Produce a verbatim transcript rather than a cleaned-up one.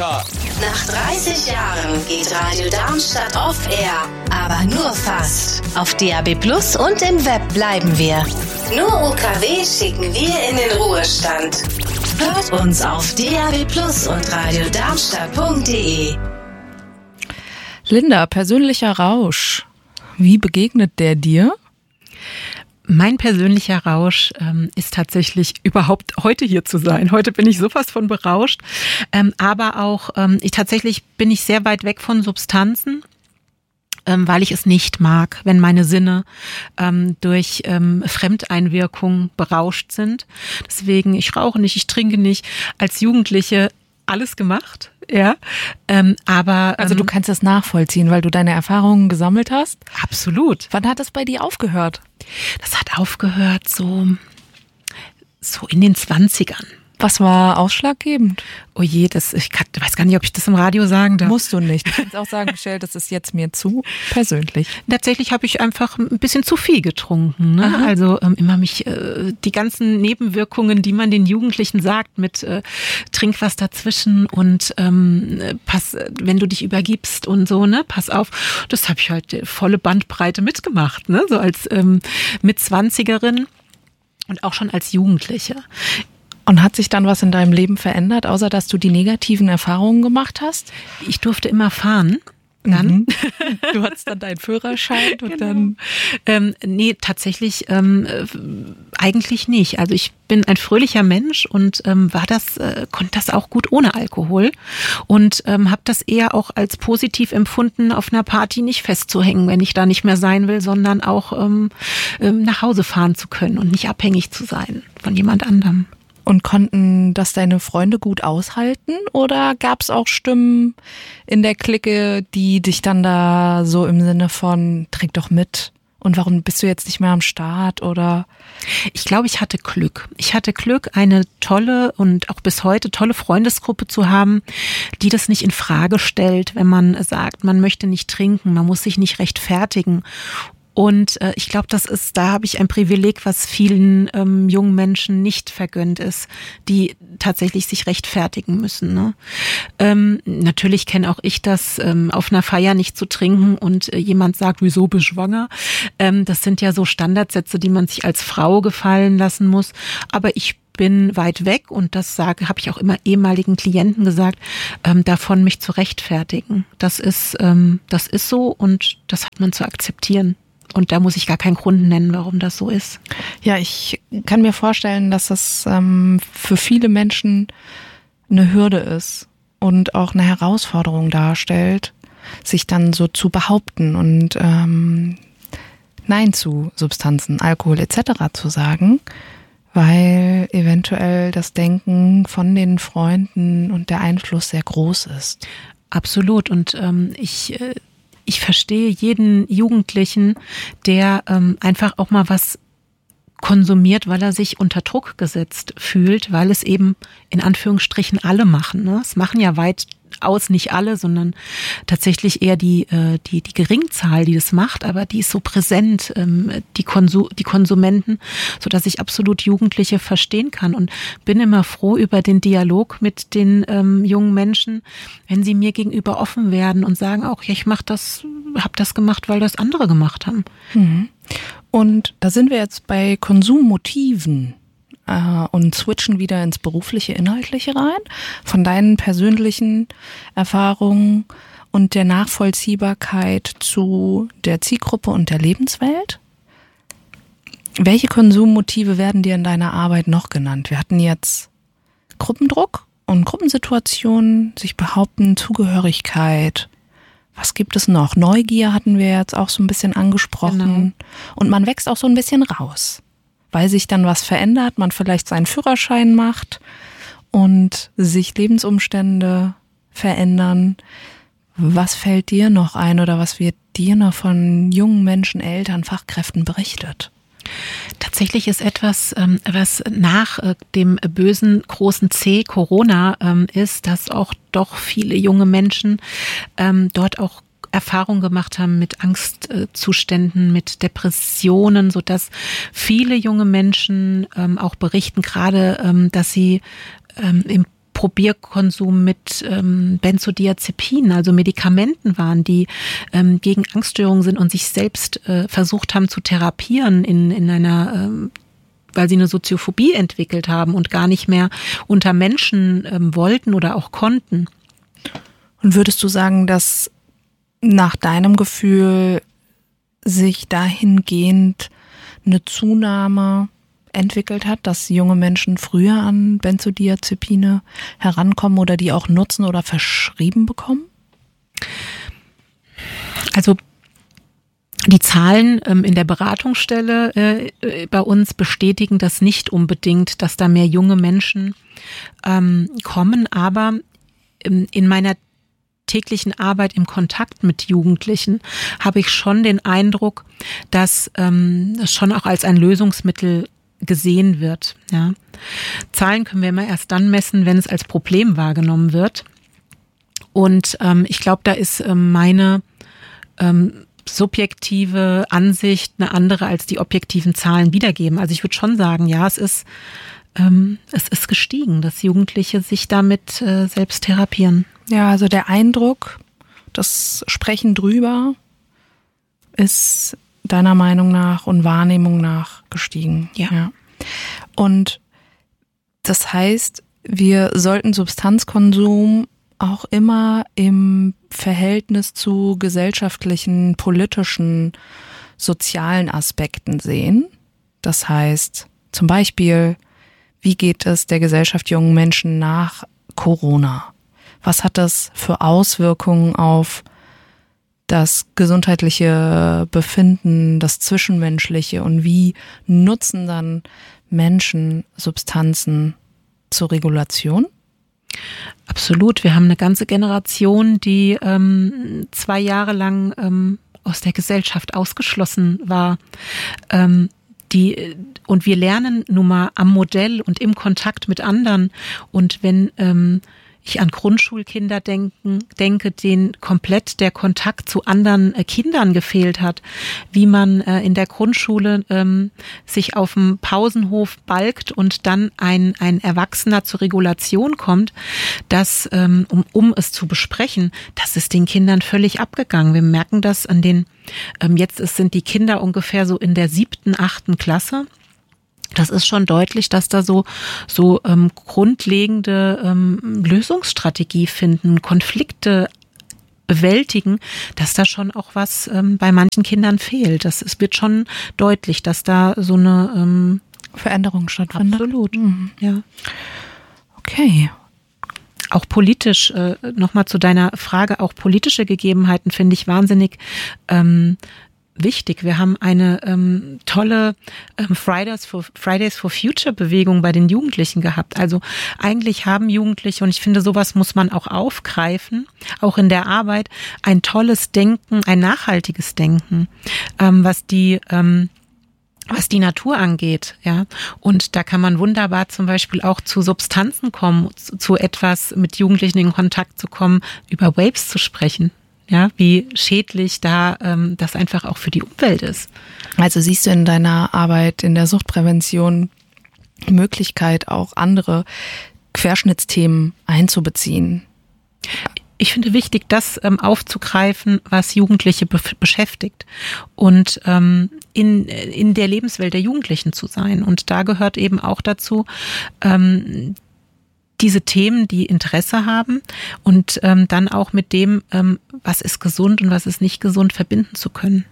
K. Nach dreißig Jahren geht Radio Darmstadt off air, aber nur fast. Auf D A B Plus und im Web bleiben wir. Nur U K W schicken wir in den Ruhestand. Hört uns auf D A B Plus und radiodarmstadt punkt de. Linda, persönlicher Rausch. Wie begegnet der dir? Mein persönlicher Rausch ähm, ist tatsächlich überhaupt heute hier zu sein. Heute bin ich sowas von berauscht. Ähm, aber auch, ähm, ich tatsächlich bin ich sehr weit weg von Substanzen, ähm, weil ich es nicht mag, wenn meine Sinne ähm, durch ähm, Fremdeinwirkung berauscht sind. Deswegen, ich rauche nicht, ich trinke nicht. Als Jugendliche alles gemacht, ja. Ähm, aber also du kannst das nachvollziehen, weil du deine Erfahrungen gesammelt hast? Absolut. Wann hat das bei dir aufgehört? Das hat aufgehört so, so in den zwanzigern. Was war ausschlaggebend? Oh je, das, ich kann, weiß gar nicht, ob ich das im Radio sagen darf. Musst du nicht. Du kannst auch sagen, Michelle, das ist jetzt mir zu persönlich. Tatsächlich habe ich einfach ein bisschen zu viel getrunken. Ne? Also ähm, immer mich, äh, die ganzen Nebenwirkungen, die man den Jugendlichen sagt, mit äh, trink was dazwischen und ähm, pass, wenn du dich übergibst und so, ne, pass auf. Das habe ich halt äh, volle Bandbreite mitgemacht, ne, so als ähm, Mitzwanzigerin und auch schon als Jugendliche. Und hat sich dann was in deinem Leben verändert, außer dass du die negativen Erfahrungen gemacht hast? Ich durfte immer fahren. Dann. Mhm. Du hattest dann deinen Führerschein und genau. dann... Ähm, nee, tatsächlich ähm, äh, eigentlich nicht. Also ich bin ein fröhlicher Mensch und ähm, war das, äh, konnte das auch gut ohne Alkohol und ähm, habe das eher auch als positiv empfunden, auf einer Party nicht festzuhängen, wenn ich da nicht mehr sein will, sondern auch ähm, ähm, nach Hause fahren zu können und nicht abhängig zu sein von jemand anderem. Und konnten das deine Freunde gut aushalten oder gab es auch Stimmen in der Clique, die dich dann da so im Sinne von trink doch mit und warum bist du jetzt nicht mehr am Start oder? Ich glaube, ich hatte Glück. Ich hatte Glück, eine tolle und auch bis heute tolle Freundesgruppe zu haben, die das nicht in Frage stellt, wenn man sagt, man möchte nicht trinken, man muss sich nicht rechtfertigen. Und äh, ich glaube, das ist, da habe ich ein Privileg, was vielen ähm, jungen Menschen nicht vergönnt ist, die tatsächlich sich rechtfertigen müssen. Ne? Ähm, natürlich kenne auch ich das, ähm, auf einer Feier nicht zu trinken und äh, jemand sagt, wieso bist du schwanger? Ähm, das sind ja so Standardsätze, die man sich als Frau gefallen lassen muss. Aber ich bin weit weg und das sage, habe ich auch immer ehemaligen Klienten gesagt, ähm, davon mich zu rechtfertigen. Das ist, ähm, das ist so und das hat man zu akzeptieren. Und da muss ich gar keinen Grund nennen, warum das so ist. Ja, ich kann mir vorstellen, dass das ähm, für viele Menschen eine Hürde ist und auch eine Herausforderung darstellt, sich dann so zu behaupten und ähm, Nein zu Substanzen, Alkohol et cetera zu sagen, weil eventuell das Denken von den Freunden und der Einfluss sehr groß ist. Absolut. Und ähm, ich... Äh, Ich verstehe jeden Jugendlichen, der ähm, einfach auch mal was konsumiert, weil er sich unter Druck gesetzt fühlt, weil es eben in Anführungsstrichen alle machen. Ne? Es machen ja weitaus nicht alle, sondern tatsächlich eher die äh, die die Geringzahl, die das macht, aber die ist so präsent, ähm, die Konsum die Konsumenten, so dass ich absolut Jugendliche verstehen kann und bin immer froh über den Dialog mit den ähm, jungen Menschen, wenn sie mir gegenüber offen werden und sagen auch, ja, ich mach das, hab das gemacht, weil das andere gemacht haben. Mhm. Und da sind wir jetzt bei Konsummotiven äh, und switchen wieder ins berufliche, inhaltliche rein. Von deinen persönlichen Erfahrungen und der Nachvollziehbarkeit zu der Zielgruppe und der Lebenswelt. Welche Konsummotive werden dir in deiner Arbeit noch genannt? Wir hatten jetzt Gruppendruck und Gruppensituationen, sich behaupten, Zugehörigkeit. Was gibt es noch? Neugier hatten wir jetzt auch so ein bisschen angesprochen. Genau. Und man wächst auch so ein bisschen raus, weil sich dann was verändert, man vielleicht seinen Führerschein macht und sich Lebensumstände verändern. Was fällt dir noch ein oder was wird dir noch von jungen Menschen, Eltern, Fachkräften berichtet? Tatsächlich ist etwas, was nach dem bösen großen C, Corona, ist, dass auch doch viele junge Menschen dort auch Erfahrung gemacht haben mit Angstzuständen, mit Depressionen, sodass viele junge Menschen auch berichten, gerade, dass sie im Probierkonsum mit ähm, Benzodiazepinen, also Medikamenten waren, die ähm, gegen Angststörungen sind und sich selbst äh, versucht haben zu therapieren in, in einer, ähm, weil sie eine Soziophobie entwickelt haben und gar nicht mehr unter Menschen ähm, wollten oder auch konnten. Und würdest du sagen, dass nach deinem Gefühl sich dahingehend eine Zunahme entwickelt hat, dass junge Menschen früher an Benzodiazepine herankommen oder die auch nutzen oder verschrieben bekommen? Also die Zahlen ähm, in der Beratungsstelle äh, bei uns bestätigen das nicht unbedingt, dass da mehr junge Menschen ähm, kommen, aber ähm, in meiner täglichen Arbeit im Kontakt mit Jugendlichen habe ich schon den Eindruck, dass ähm, das schon auch als ein Lösungsmittel gesehen wird. Ja. Zahlen können wir immer erst dann messen, wenn es als Problem wahrgenommen wird. Und ähm, ich glaube, da ist ähm, meine ähm, subjektive Ansicht eine andere, als die objektiven Zahlen wiedergeben. Also ich würde schon sagen, ja, es ist ähm, es ist gestiegen, dass Jugendliche sich damit äh, selbst therapieren. Ja, also der Eindruck, das Sprechen drüber ist deiner Meinung nach und Wahrnehmung nach gestiegen. Ja. ja. Und das heißt, wir sollten Substanzkonsum auch immer im Verhältnis zu gesellschaftlichen, politischen, sozialen Aspekten sehen. Das heißt, zum Beispiel, wie geht es der Gesellschaft jungen Menschen nach Corona? Was hat das für Auswirkungen auf das gesundheitliche Befinden, das Zwischenmenschliche und wie nutzen dann Menschen Substanzen zur Regulation? Absolut. Wir haben eine ganze Generation, die ähm, zwei Jahre lang ähm, aus der Gesellschaft ausgeschlossen war. Ähm, die, und wir lernen nun mal am Modell und im Kontakt mit anderen. Und wenn ähm, ich an Grundschulkinder denken, denke, denen komplett der Kontakt zu anderen äh, Kindern gefehlt hat, wie man äh, in der Grundschule ähm, sich auf dem Pausenhof balgt und dann ein ein Erwachsener zur Regulation kommt, das ähm, um um es zu besprechen, das ist den Kindern völlig abgegangen. Wir merken das an den ähm, jetzt ist, sind die Kinder ungefähr so in der siebten, achten Klasse. Das ist schon deutlich, dass da so so ähm, grundlegende ähm, Lösungsstrategie finden, Konflikte bewältigen, dass da schon auch was ähm, bei manchen Kindern fehlt. Das es wird schon deutlich, dass da so eine ähm, Veränderung stattfindet. Absolut. Mhm. Ja. Okay. Auch politisch, äh, nochmal zu deiner Frage, auch politische Gegebenheiten finde ich wahnsinnig ähm, wichtig. Wir haben eine ähm, tolle ähm, Fridays for, Fridays for Future Bewegung bei den Jugendlichen gehabt. Also eigentlich haben Jugendliche, und ich finde, sowas muss man auch aufgreifen, auch in der Arbeit, ein tolles Denken, ein nachhaltiges Denken, ähm, was die ähm, was die Natur angeht, ja. Und da kann man wunderbar zum Beispiel auch zu Substanzen kommen, zu, zu etwas mit Jugendlichen in Kontakt zu kommen, über Vapes zu sprechen. Ja, wie schädlich da ähm, das einfach auch für die Umwelt ist. Also siehst du in deiner Arbeit in der Suchtprävention die Möglichkeit, auch andere Querschnittsthemen einzubeziehen? Ich finde wichtig, das ähm, aufzugreifen, was Jugendliche be- beschäftigt und ähm, in in der Lebenswelt der Jugendlichen zu sein. Und da gehört eben auch dazu, ähm, diese Themen, die Interesse haben und ähm, dann auch mit dem, ähm, was ist gesund und was ist nicht gesund, verbinden zu können.